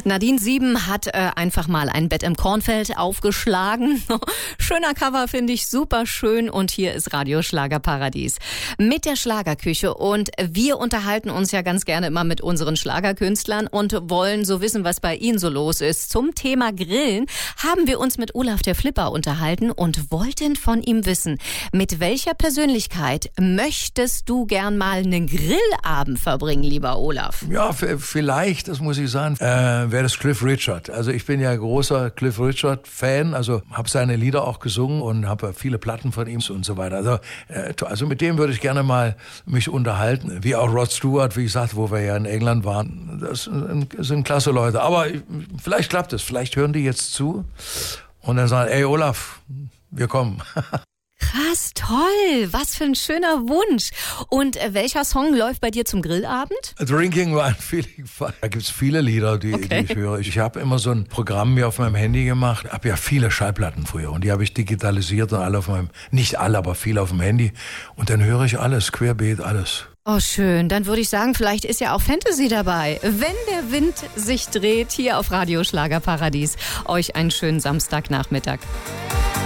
Nadine Sieben hat einfach mal ein Bett im Kornfeld aufgeschlagen. Schöner Cover, finde ich, super schön. Und hier ist Radio Schlagerparadies mit der Schlagerküche. Und wir unterhalten uns ja ganz gerne immer mit unseren Schlagerkünstlern und wollen so wissen, was bei ihnen so los ist. Zum Thema Grillen haben wir uns mit Olaf der Flipper unterhalten und wollten von ihm wissen, mit welcher Persönlichkeit möchtest du gern mal einen Grillabend verbringen, lieber Olaf? Ja, vielleicht, das muss ich sagen, wäre das Cliff Richard. Also ich bin ja großer Cliff Richard-Fan, also habe seine Lieder auch gesungen und habe viele Platten von ihm und so weiter. Also mit dem würde ich gerne mal mich unterhalten, wie auch Rod Stewart, wie ich sagte, wo wir ja in England waren. Das sind klasse Leute, aber vielleicht klappt es, vielleicht hören die jetzt zu und dann sagen, ey Olaf, wir kommen. Krass, toll, was für ein schöner Wunsch. Und welcher Song läuft bei dir zum Grillabend? Drinking Wine, Feeling Fine. Da gibt's viele Lieder, die ich höre. Ich habe immer so ein Programm mir auf meinem Handy gemacht. Habe ja viele Schallplatten früher und die habe ich digitalisiert und alle auf meinem, nicht alle, aber viele auf dem Handy. Und dann höre ich alles, querbeet, alles. Oh, schön. Dann würde ich sagen, vielleicht ist ja auch Fantasy dabei. Wenn der Wind sich dreht, hier auf Radio Schlagerparadies. Euch einen schönen Samstagnachmittag.